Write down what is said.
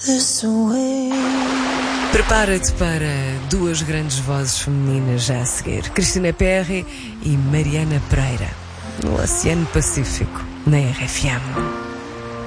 Prepara-te para duas grandes vozes femininas já a seguir. Cristina Perry e Mariana Pereira, no Oceano Pacífico, na RFM.